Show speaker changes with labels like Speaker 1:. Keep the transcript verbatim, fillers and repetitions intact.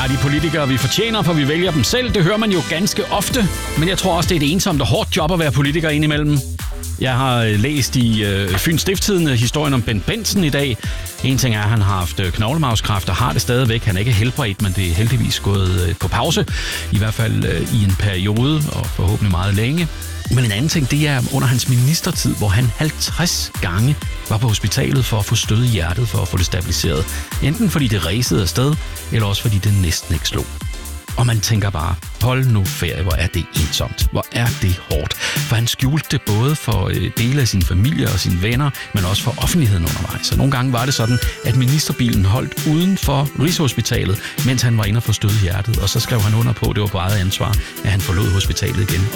Speaker 1: Ja, de politikere, vi fortjener, for vi vælger dem selv. Det hører man jo ganske ofte. Men jeg tror også, det er et ensomt og hårdt job at være politiker indimellem. Jeg har læst i øh, Fyns Stiftstidende historien om Bent Bentzen i dag. En ting er, at han har haft knoglemavskræft og har det stadigvæk. Han er ikke helbredt, men det er heldigvis gået øh, på pause. I hvert fald øh, i en periode, og forhåbentlig meget længe. Men en anden ting, det er under hans ministertid, hvor han halvtreds gange var på hospitalet for at få stød i hjertet, for at få det stabiliseret. Enten fordi det ræsede afsted, eller også fordi det næsten ikke slog. Og man tænker bare, hold nu ferie, hvor er det ensomt, hvor er det hårdt. For han skjulte det både for øh, dele af sin familie og sine venner, men også for offentligheden undervejs. Så nogle gange var det sådan, at ministerbilen holdt uden for Rigshospitalet, mens han var inde og få stød i hjertet. Og så skrev han under på, at det var på eget ansvar, at han forlod hospitalet igen.